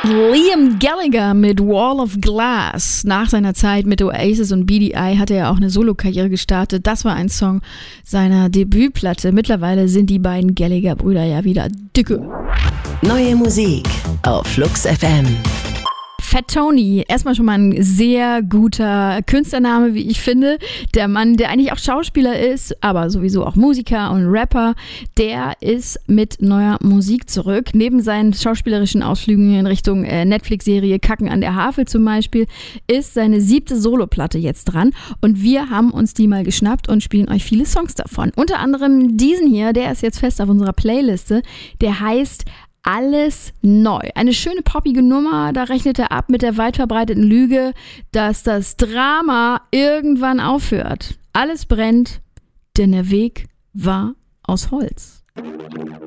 Liam Gallagher mit Wall of Glass. Nach seiner Zeit mit Oasis und BDI hat er auch eine Solokarriere gestartet. Das war ein Song seiner Debütplatte. Mittlerweile sind die beiden Gallagher-Brüder ja wieder dicke. Neue Musik auf Flux FM. Fat Tony, erstmal schon mal ein sehr guter Künstlername, wie ich finde. Der Mann, der eigentlich auch Schauspieler ist, aber sowieso auch Musiker und Rapper, der ist mit neuer Musik zurück. Neben seinen schauspielerischen Ausflügen in Richtung Netflix-Serie Kacken an der Havel zum Beispiel, ist seine 7. Soloplatte jetzt dran. Und wir haben uns die mal geschnappt und spielen euch viele Songs davon. Unter anderem diesen hier, der ist jetzt fest auf unserer Playliste. Der heißt Alles neu. Eine schöne poppige Nummer, da rechnet er ab mit der weit verbreiteten Lüge, dass das Drama irgendwann aufhört. Alles brennt, denn der Weg war aus Holz.